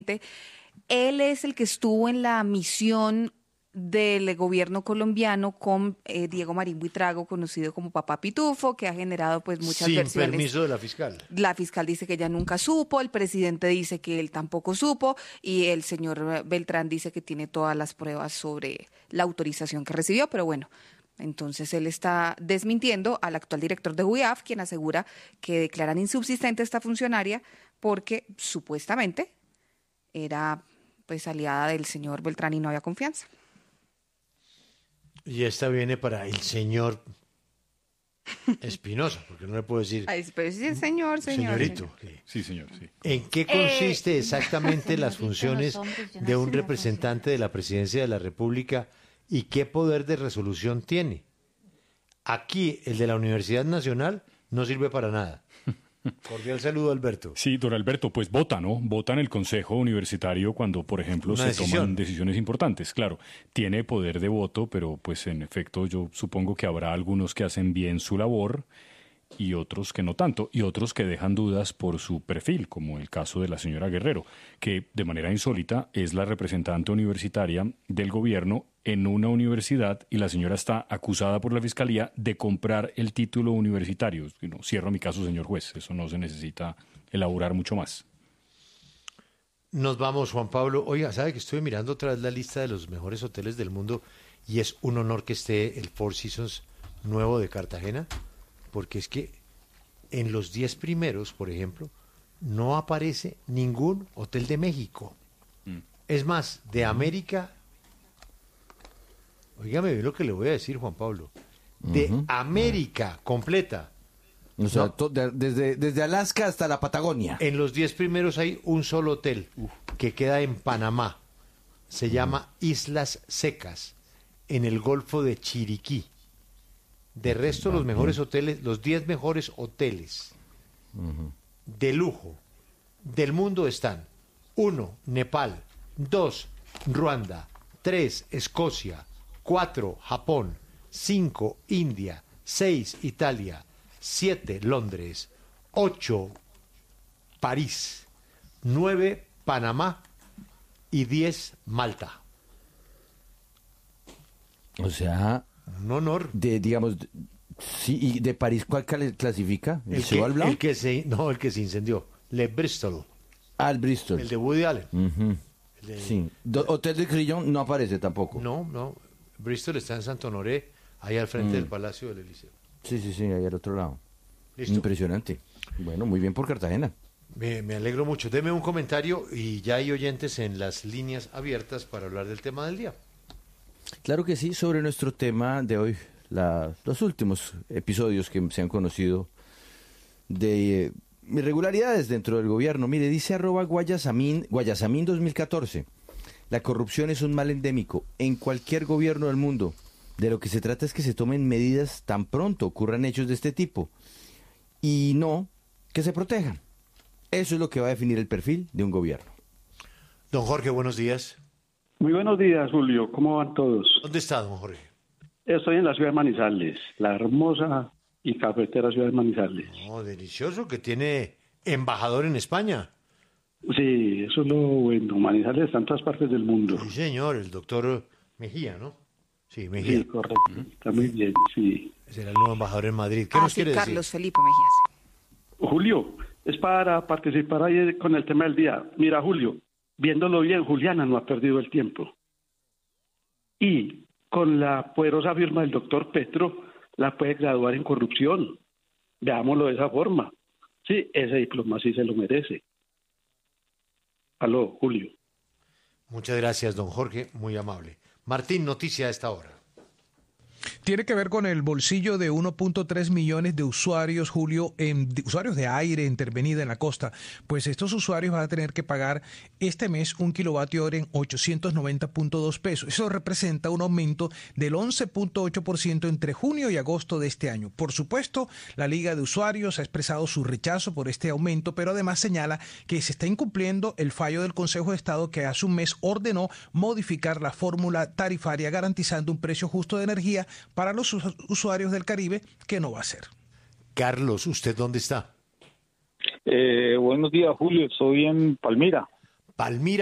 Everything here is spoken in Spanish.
Él es el que estuvo en la misión del gobierno colombiano con Diego Marín Buitrago, conocido como Papá Pitufo, que ha generado pues muchas Sin versiones. permiso de la fiscal. La fiscal dice que ella nunca supo, el presidente dice que él tampoco supo y el señor Beltrán dice que tiene todas las pruebas sobre la autorización que recibió, pero bueno, entonces él está desmintiendo al actual director de UIAF, quien asegura que declaran insubsistente a esta funcionaria porque supuestamente era pues aliada del señor Beltrán y no había confianza. Y esta viene para el señor Espinosa, porque no le puedo decir Ay, pero sí, señorito. señor. Sí, señor, sí. ¿En qué consiste exactamente las Señorito, funciones los hombres, yo no de un sé, no representante de la presidencia de la República y qué poder de resolución tiene? Aquí, el de la Universidad Nacional no sirve para nada. Cordial saludo, Alberto. Sí, don Alberto, pues vota, ¿no? Vota en el Consejo Universitario cuando, por ejemplo, Una se decisión. toman decisiones importantes. Claro, tiene poder de voto, pero pues en efecto yo supongo que habrá algunos que hacen bien su labor y otros que no tanto, y otros que dejan dudas por su perfil, como el caso de la señora Guerrero, que de manera insólita es la representante universitaria del gobierno en una universidad y la señora está acusada por la fiscalía de comprar el título universitario. No, cierro mi caso, señor juez, eso no se necesita elaborar mucho más. Nos vamos, Juan Pablo. Oiga, ¿sabe que estuve mirando otra vez la lista de los mejores hoteles del mundo y es un honor que esté el Four Seasons nuevo de Cartagena? Porque es que en los 10 primeros, por ejemplo, no aparece ningún hotel de México. Es más, de América, óigame bien lo que le voy a decir, Juan Pablo, de América completa. O sea, No. desde Alaska hasta la Patagonia. En los 10 primeros hay un solo hotel que queda en Panamá. Se llama Islas Secas, en el Golfo de Chiriquí. De resto, los mejores hoteles, los 10 mejores hoteles de lujo del mundo están: 1, Nepal; 2, Ruanda; 3, Escocia; 4, Japón; 5, India; 6, Italia; 7, Londres; 8, París; 9, Panamá y 10, Malta. O sea, Un honor. digamos, sí, ¿y de París cuál clasifica? ¿El Cheval Blanc? El que se incendió. Le Bristol, El Bristol. el de Woody Allen. Ujú. El de- Sí. Hotel de Crillon no aparece tampoco. No. Bristol está en Santo Honoré, ahí al frente del Palacio del Eliseo. Sí, ahí al otro lado. Listo. Impresionante. Bueno, muy bien por Cartagena. Me alegro mucho. Deme un comentario y ya hay oyentes en las líneas abiertas para hablar del tema del día. Claro que sí, sobre nuestro tema de hoy, los últimos episodios que se han conocido de irregularidades dentro del gobierno. Mire, dice @Guayasamín 2014, la corrupción es un mal endémico en cualquier gobierno del mundo. De lo que se trata es que se tomen medidas tan pronto ocurran hechos de este tipo y no que se protejan. Eso es lo que va a definir el perfil de un gobierno. Don Jorge, buenos días. Muy buenos días, Julio. ¿Cómo van todos? ¿Dónde está, don Jorge? Estoy en la ciudad de Manizales, la hermosa y cafetera ciudad de Manizales. Oh, delicioso, que tiene embajador en España. Sí, eso es lo bueno. Manizales está en todas partes del mundo. Sí, señor, el doctor Mejía, ¿no? Sí, Mejía. Sí, correcto. Está muy bien, sí. Será el nuevo embajador en Madrid. ¿Qué nos Sí, quiere Carlos decir? Felipe Mejías. Julio, es para participar ahí con el tema del día. Mira, Julio, viéndolo bien, Juliana no ha perdido el tiempo. Y con la poderosa firma del doctor Petro, la puede graduar en corrupción. Veámoslo de esa forma. Sí, ese diploma sí se lo merece. Aló, Julio. Muchas gracias, don Jorge, muy amable. Martín, noticia a esta hora. Tiene que ver con el bolsillo de 1.3 millones de usuarios, Julio, usuarios de aire intervenida en la costa. Pues estos usuarios van a tener que pagar este mes un kilovatio hora en 890.2 pesos. Eso representa un aumento del 11.8% entre junio y agosto de este año. Por supuesto, la Liga de Usuarios ha expresado su rechazo por este aumento, pero además señala que se está incumpliendo el fallo del Consejo de Estado que hace un mes ordenó modificar la fórmula tarifaria garantizando un precio justo de energía para los usuarios del Caribe, que no va a ser. Carlos, ¿usted dónde está? Buenos días, Julio. Estoy en Palmira. Palmira.